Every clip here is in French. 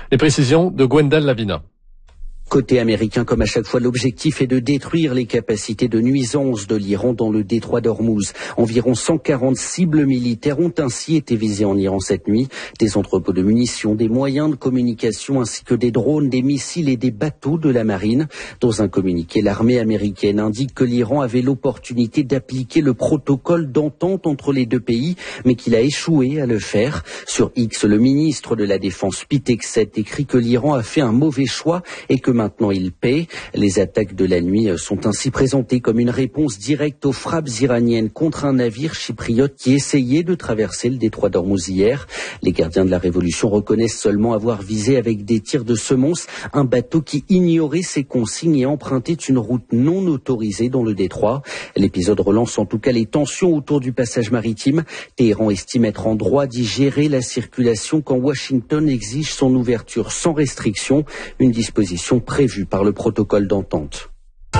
Les précisions de Gwendal Lavina. Côté américain, comme à chaque fois, l'objectif est de détruire les capacités de nuisance de l'Iran dans le détroit d'Ormuz. Environ 140 cibles militaires ont ainsi été visées en Iran cette nuit. Des entrepôts de munitions, des moyens de communication ainsi que des drones, des missiles et des bateaux de la marine. Dans un communiqué, l'armée américaine indique que l'Iran avait l'opportunité d'appliquer le protocole d'entente entre les deux pays, mais qu'il a échoué à le faire. Sur X, le ministre de la Défense, Pete Hegseth, écrit que l'Iran a fait un mauvais choix et que maintenant il paie. Les attaques de la nuit sont ainsi présentées comme une réponse directe aux frappes iraniennes contre un navire chypriote qui essayait de traverser le détroit d'Ormuz hier. Les gardiens de la révolution reconnaissent seulement avoir visé avec des tirs de semonce un bateau qui ignorait ses consignes et empruntait une route non autorisée dans le détroit. L'épisode relance en tout cas les tensions autour du passage maritime. Téhéran estime être en droit d'y gérer la circulation quand Washington exige son ouverture sans restriction, une disposition prévue par le protocole d'entente.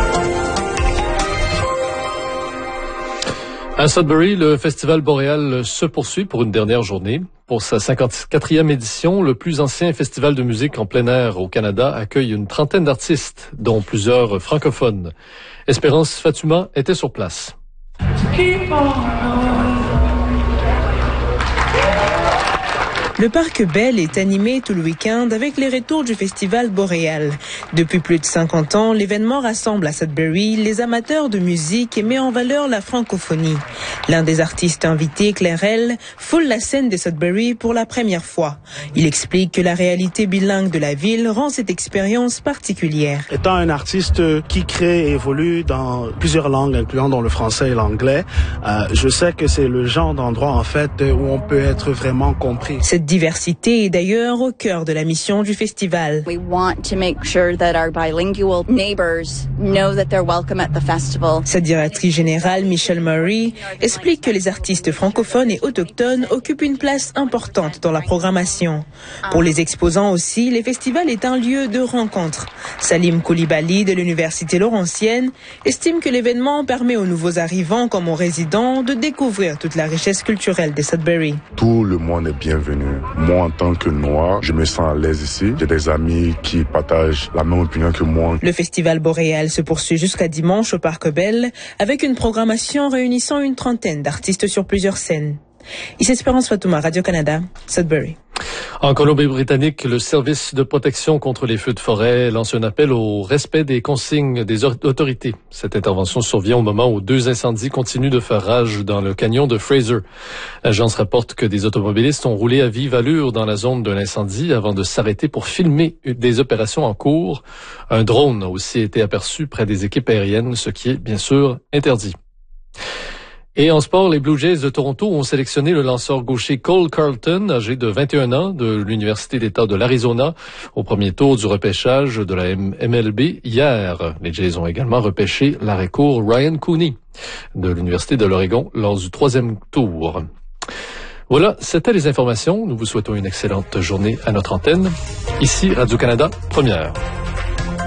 À Sudbury, le festival boréal se poursuit pour une dernière journée. Pour sa 54e édition, le plus ancien festival de musique en plein air au Canada accueille une trentaine d'artistes, dont plusieurs francophones. Espérance Fatuma était sur place. Le parc Bell est animé tout le week-end avec les retours du festival boréal. Depuis plus de 50 ans, l'événement rassemble à Sudbury les amateurs de musique et met en valeur la francophonie. L'un des artistes invités, Clairel, foule la scène de Sudbury pour la première fois. Il explique que la réalité bilingue de la ville rend cette expérience particulière. Étant un artiste qui crée et évolue dans plusieurs langues, incluant dans le français et l'anglais, je sais que c'est le genre d'endroit en fait où on peut être vraiment compris. Cette diversité est d'ailleurs au cœur de la mission du festival. We want to make sure that our bilingual neighbors know that they're welcome at the festival. Sa directrice générale, Michelle Murray, explique que les artistes francophones et autochtones occupent une place importante dans la programmation. Pour les exposants aussi, les festivals est un lieu de rencontre. Salim Koulibaly de l'Université Laurentienne estime que l'événement permet aux nouveaux arrivants comme aux résidents de découvrir toute la richesse culturelle de Sudbury. Tout le monde est bienvenu. Moi, en tant que noir, je me sens à l'aise ici. J'ai des amis qui partagent la même opinion que moi. Le festival boréal se poursuit jusqu'à dimanche au Parc Bell avec une programmation réunissant une trentaine d'artistes sur plusieurs scènes. Ici Espérance Fatuma, Radio-Canada, Sudbury. En Colombie-Britannique, le service de protection contre les feux de forêt lance un appel au respect des consignes des autorités. Cette intervention survient au moment où 2 incendies continuent de faire rage dans le canyon de Fraser. L'agence rapporte que des automobilistes ont roulé à vive allure dans la zone de l'incendie avant de s'arrêter pour filmer des opérations en cours. Un drone a aussi été aperçu près des équipes aériennes, ce qui est bien sûr interdit. Et en sport, les Blue Jays de Toronto ont sélectionné le lanceur gaucher Cole Carlton, âgé de 21 ans, de l'Université d'État de l'Arizona, au premier tour du repêchage de la MLB hier. Les Jays ont également repêché l'arrêt-court Ryan Cooney de l'Université de l'Oregon lors du 3e tour. Voilà, c'était les informations. Nous vous souhaitons une excellente journée à notre antenne. Ici, Radio-Canada, première.